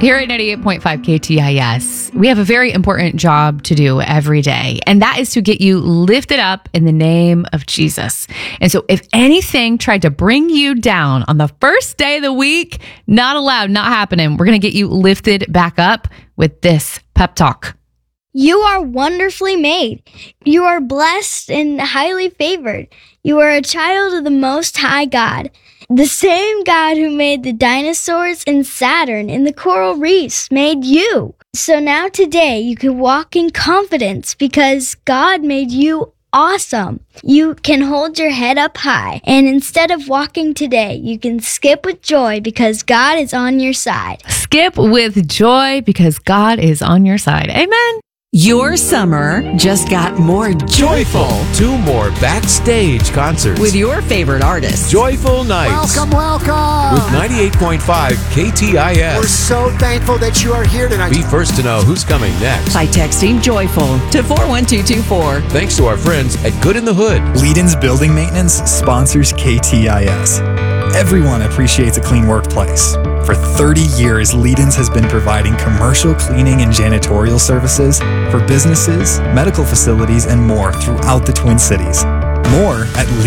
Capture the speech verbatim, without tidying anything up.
Here at ninety-eight point five K T I S, we have a very important job to do every day, and that is to get you lifted up in the name of Jesus. And so if anything tried to bring you down on the first day of the week, not allowed, not happening. We're going to get you lifted back up with this pep talk. You are wonderfully made. You are blessed and highly favored. You are a child of the Most High God. The same God who made the dinosaurs and Saturn and the coral reefs made you. So now today you can walk in confidence because God made you awesome. You can hold your head up high, and instead of walking today, you can skip with joy because God is on your side. Skip with joy because God is on your side. Amen. Your summer just got more joyful. Two more backstage concerts With your favorite artists. Joyful Nights. Welcome, welcome. With ninety-eight point five K T I S. We're so thankful that you are here tonight. Be first to know who's coming next. By texting joyful to four one two two four. Thanks to our friends at Good in the Hood. Leedens Building Maintenance sponsors K T I S. Everyone appreciates a clean workplace. For thirty years, Leedens has been providing commercial cleaning and janitorial services for businesses, medical facilities, and more throughout the Twin Cities. More at